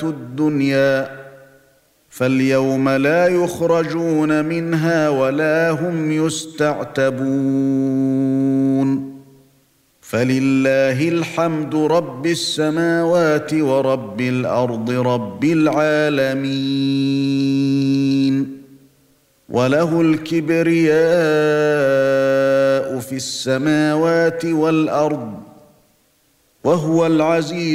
الدنيا فاليوم لا يخرجون منها ولا هم يستعتبون فلله الحمد رب السماوات ورب الأرض رب العالمين وله الكبرياء في السماوات والأرض وهو العزيز